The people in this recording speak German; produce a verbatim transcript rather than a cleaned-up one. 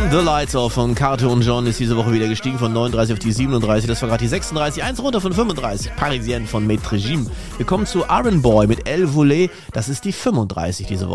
The Lights Off von Cartoon John ist diese Woche wieder gestiegen von neununddreißig auf die siebenunddreißig. Das war gerade die sechsunddreißig. Eins runter von fünfunddreißig. Parisienne von Maître Regime. Wir kommen zu Aaron Boy mit El Volet. Das ist die fünfunddreißig diese Woche.